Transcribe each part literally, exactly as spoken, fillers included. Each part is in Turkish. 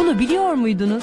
Bunu biliyor muydunuz?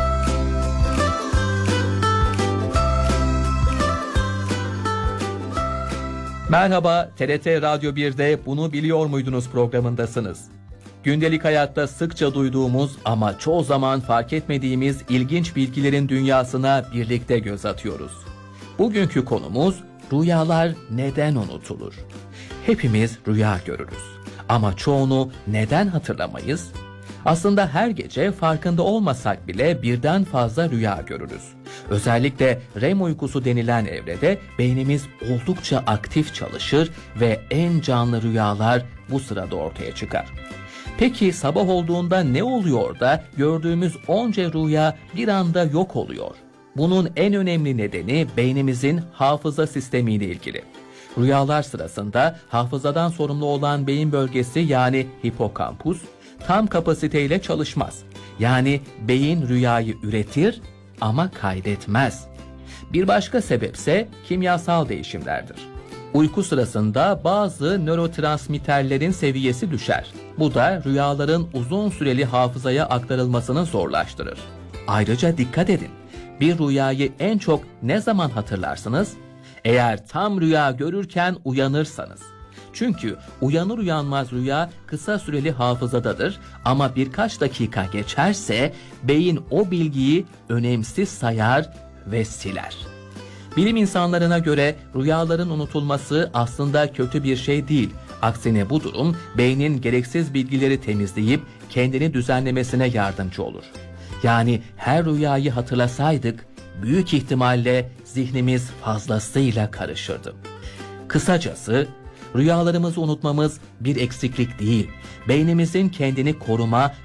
Merhaba, T R T Radyo bir'de Bunu Biliyor Muydunuz programındasınız. Gündelik hayatta sıkça duyduğumuz ama çoğu zaman fark etmediğimiz ilginç bilgilerin dünyasına birlikte göz atıyoruz. Bugünkü konumuz rüyalar neden unutulur? Hepimiz rüya görürüz ama çoğunu neden hatırlamayız? Aslında her gece farkında olmasak bile birden fazla rüya görürüz. Özellikle R E M uykusu denilen evrede beynimiz oldukça aktif çalışır ve en canlı rüyalar bu sırada ortaya çıkar. Peki sabah olduğunda ne oluyor da gördüğümüz onca rüya bir anda yok oluyor? Bunun en önemli nedeni beynimizin hafıza sistemiyle ilgili. Rüyalar sırasında hafızadan sorumlu olan beyin bölgesi yani hipokampus tam kapasiteyle çalışmaz. Yani beyin rüyayı üretir ama kaydetmez. Bir başka sebepse kimyasal değişimlerdir. Uyku sırasında bazı nörotransmitterlerin seviyesi düşer. Bu da rüyaların uzun süreli hafızaya aktarılmasını zorlaştırır. Ayrıca dikkat edin. Bir rüyayı en çok ne zaman hatırlarsınız? Eğer tam rüya görürken uyanırsanız. Çünkü uyanır uyanmaz rüya kısa süreli hafızadadır ama birkaç dakika geçerse beyin o bilgiyi önemsiz sayar ve siler. Bilim insanlarına göre rüyaların unutulması aslında kötü bir şey değil. Aksine bu durum beynin gereksiz bilgileri temizleyip kendini düzenlemesine yardımcı olur. Yani her rüyayı hatırlasaydık büyük ihtimalle zihnimiz fazlasıyla karışırdı. Kısacası rüyalarımızı unutmamız bir eksiklik değil, beynimizin kendini koruma